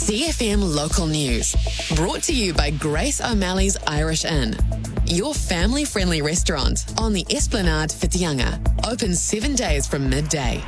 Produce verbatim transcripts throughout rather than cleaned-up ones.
C F M Local News. Brought to you by Grace O'Malley's Irish Inn. Your family-friendly restaurant on the Esplanade Whitianga. Open seven days from midday.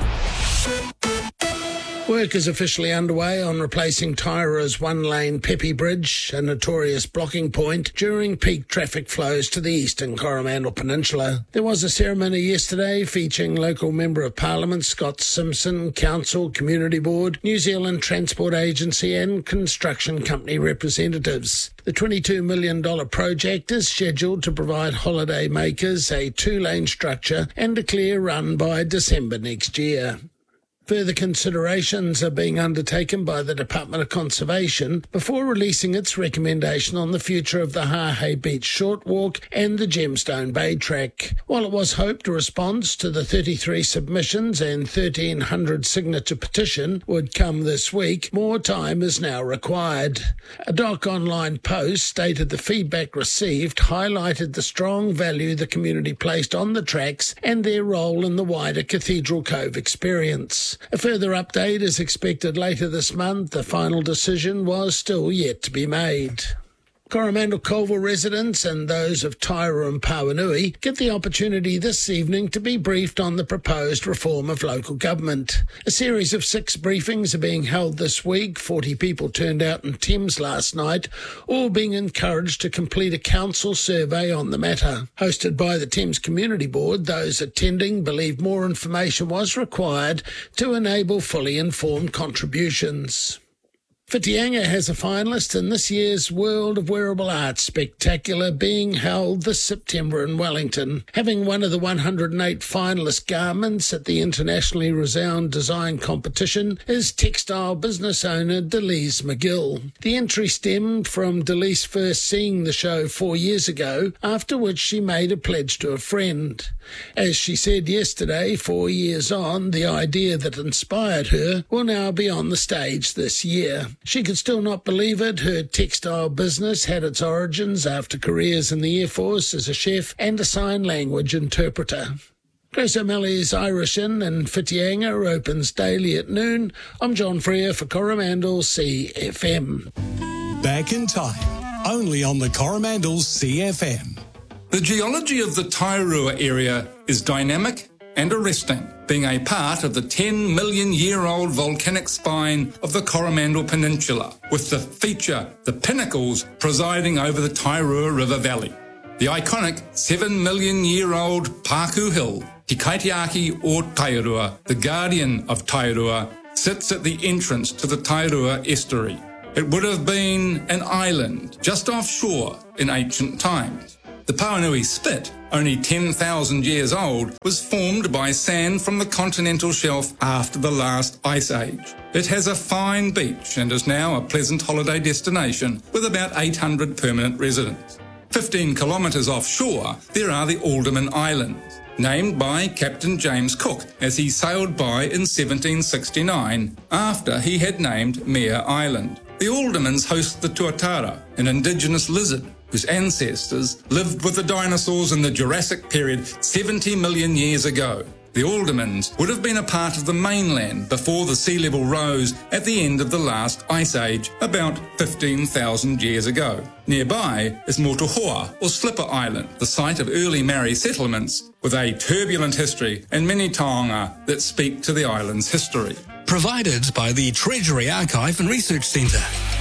Work is officially underway on replacing Tairoa's one-lane Pepe Bridge, a notorious blocking point during peak traffic flows to the eastern Coromandel Peninsula. There was a ceremony yesterday featuring local Member of Parliament Scott Simpson, Council, Community Board, New Zealand Transport Agency and construction company representatives. The twenty-two million dollars project is scheduled to provide holiday makers a two-lane structure and a clear run by December next year. Further considerations are being undertaken by the Department of Conservation before releasing its recommendation on the future of the Hahei Beach Short Walk and the Gemstone Bay Track. While it was hoped a response to the thirty-three submissions and thirteen hundred signature petition would come this week, more time is now required. A Doc Online post stated the feedback received highlighted the strong value the community placed on the tracks and their role in the wider Cathedral Cove experience. A further update is expected later this month. The final decision was still yet to be made. Coromandel Colville residents and those of Tairoa and Pauanui get the opportunity this evening to be briefed on the proposed reform of local government. A series of six briefings are being held this week. Forty people turned out in Thames last night, all being encouraged to complete a council survey on the matter. Hosted by the Thames Community Board, those attending believe more information was required to enable fully informed contributions. Whitianga has a finalist in this year's World of Wearable Art Spectacular being held this September in Wellington. Having one of the one hundred eight finalist garments at the internationally renowned design competition is textile business owner Delise McGill. The entry stemmed from Delise first seeing the show four years ago, after which she made a pledge to a friend. As she said yesterday, four years on, the idea that inspired her will now be on the stage this year. She could still not believe it. Her textile business had its origins after careers in the Air Force as a chef and a sign language interpreter. Grace O'Malley's Irish Inn in Whitianga opens daily at noon. I'm John Freer for Coromandel C F M. Back in time, only on the Coromandel C F M. The geology of the Tairoa area is dynamic and arresting, being a part of the ten million year old volcanic spine of the Coromandel Peninsula, with the feature, the pinnacles, presiding over the Tairoa River Valley. The iconic seven million year old Paku Hill, Te Kaitiaki o Tairua, the guardian of Tairua, sits at the entrance to the Tairua estuary. It would have been an island just offshore in ancient times. The Pauanui Spit, only ten thousand years old, was formed by sand from the continental shelf after the last ice age. It has a fine beach and is now a pleasant holiday destination with about eight hundred permanent residents. fifteen kilometres offshore, there are the Alderman Islands, named by Captain James Cook as he sailed by in seventeen sixty-nine after he had named Mare Island. The Aldermans host the tuatara, an indigenous lizard whose ancestors lived with the dinosaurs in the Jurassic period seventy million years ago. The Aldermans would have been a part of the mainland before the sea level rose at the end of the last ice age, about fifteen thousand years ago. Nearby is Motuhoa, or Slipper Island, the site of early Maori settlements, with a turbulent history and many taonga that speak to the island's history. Provided by the Treasury Archive and Research Centre.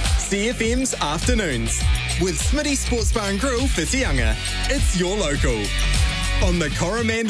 C F M's Afternoons with Smitty Sports Bar and Grill Whitianga. It's your local. On the Coromandel